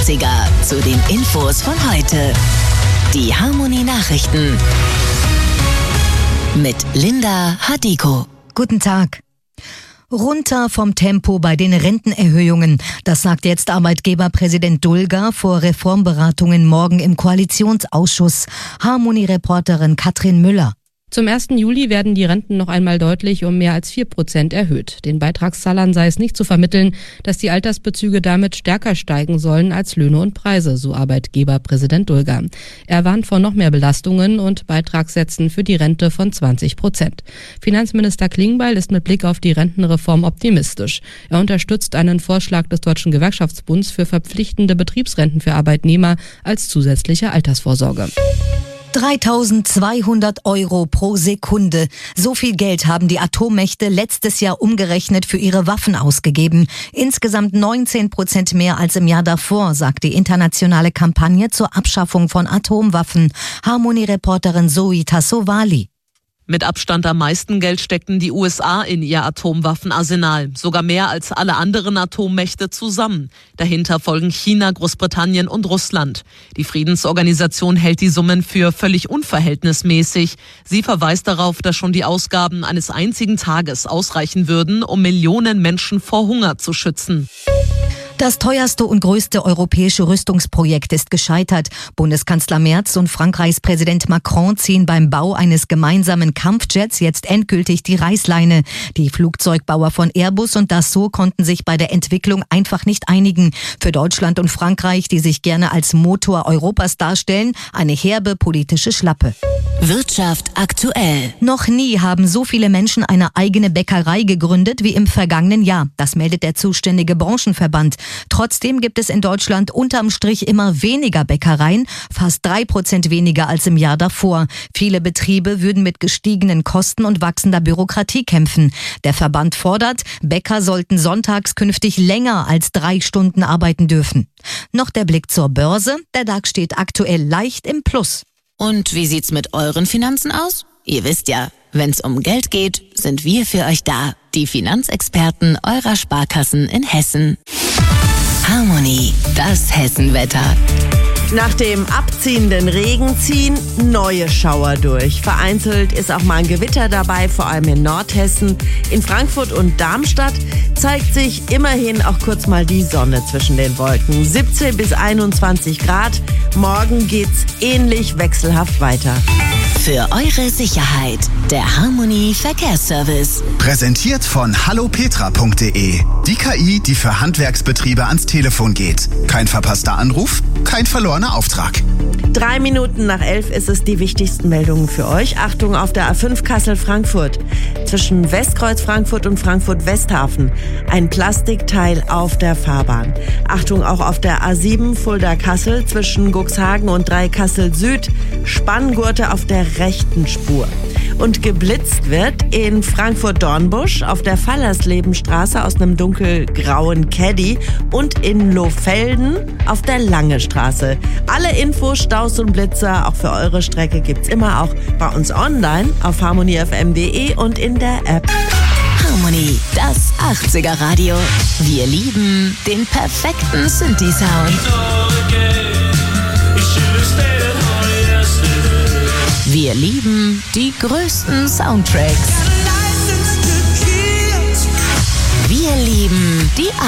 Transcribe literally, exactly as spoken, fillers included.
achtziger zu den Infos von heute. Die Harmonie Nachrichten mit Linda Hadiko. Guten Tag. Runter vom Tempo bei den Rentenerhöhungen. Das sagt jetzt Arbeitgeberpräsident Dulger vor Reformberatungen morgen im Koalitionsausschuss. Harmonie-Reporterin Katrin Müller. Zum ersten Juli werden die Renten noch einmal deutlich um mehr als vier Prozent erhöht. Den Beitragszahlern sei es nicht zu vermitteln, dass die Altersbezüge damit stärker steigen sollen als Löhne und Preise, so Arbeitgeberpräsident Dulger. Er warnt vor noch mehr Belastungen und Beitragssätzen für die Rente von zwanzig Prozent. Finanzminister Klingbeil ist mit Blick auf die Rentenreform optimistisch. Er unterstützt einen Vorschlag des Deutschen Gewerkschaftsbunds für verpflichtende Betriebsrenten für Arbeitnehmer als zusätzliche Altersvorsorge. dreitausendzweihundert Euro pro Sekunde. So viel Geld haben die Atommächte letztes Jahr umgerechnet für ihre Waffen ausgegeben. Insgesamt neunzehn Prozent mehr als im Jahr davor, sagt die internationale Kampagne zur Abschaffung von Atomwaffen. Harmonie-Reporterin Zoe Tassovali. Mit Abstand am meisten Geld steckten die U S A in ihr Atomwaffenarsenal. Sogar mehr als alle anderen Atommächte zusammen. Dahinter folgen China, Großbritannien und Russland. Die Friedensorganisation hält die Summen für völlig unverhältnismäßig. Sie verweist darauf, dass schon die Ausgaben eines einzigen Tages ausreichen würden, um Millionen Menschen vor Hunger zu schützen. Das teuerste und größte europäische Rüstungsprojekt ist gescheitert. Bundeskanzler Merz und Frankreichs Präsident Macron ziehen beim Bau eines gemeinsamen Kampfjets jetzt endgültig die Reißleine. Die Flugzeugbauer von Airbus und Dassault konnten sich bei der Entwicklung einfach nicht einigen. Für Deutschland und Frankreich, die sich gerne als Motor Europas darstellen, eine herbe politische Schlappe. Wirtschaft aktuell. Noch nie haben so viele Menschen eine eigene Bäckerei gegründet wie im vergangenen Jahr. Das meldet der zuständige Branchenverband. Trotzdem gibt es in Deutschland unterm Strich immer weniger Bäckereien, fast drei Prozent weniger als im Jahr davor. Viele Betriebe würden mit gestiegenen Kosten und wachsender Bürokratie kämpfen. Der Verband fordert, Bäcker sollten sonntags künftig länger als drei Stunden arbeiten dürfen. Noch der Blick zur Börse. Der DAX steht aktuell leicht im Plus. Und wie sieht's mit euren Finanzen aus? Ihr wisst ja, wenn's um Geld geht, sind wir für euch da. Die Finanzexperten eurer Sparkassen in Hessen. Harmonie, das Hessenwetter. Nach dem abziehenden Regen ziehen neue Schauer durch. Vereinzelt ist auch mal ein Gewitter dabei, vor allem in Nordhessen. In Frankfurt und Darmstadt zeigt sich immerhin auch kurz mal die Sonne zwischen den Wolken. siebzehn bis einundzwanzig Grad. Morgen geht's ähnlich wechselhaft weiter. Für eure Sicherheit, der Harmonie Verkehrsservice. Präsentiert von hallo petra punkt de. Die K I, die für Handwerksbetriebe ans Telefon geht. Kein verpasster Anruf, kein verlorener Auftrag. Drei Minuten nach elf ist es die wichtigsten Meldungen für euch. Achtung auf der A fünf Kassel-Frankfurt. Zwischen Westkreuz Frankfurt und Frankfurt-Westhafen. Ein Plastikteil auf der Fahrbahn. Achtung auch auf der A sieben Fulda-Kassel zwischen Cuxhagen und Dreikassel-Süd. Spanngurte auf der rechten Spur. Und geblitzt wird in Frankfurt-Dornbusch auf der Fallerslebenstraße aus einem dunkelgrauen Caddy und in Lohfelden auf der Lange Straße. Alle Infos, Staus und Blitzer, auch für eure Strecke, gibt's immer auch bei uns online auf harmonie f m punkt de und in der App. Harmonie, das achtziger Radio. Wir lieben den perfekten Synthi-Sound. Wir lieben die größten Soundtracks. Wir lieben die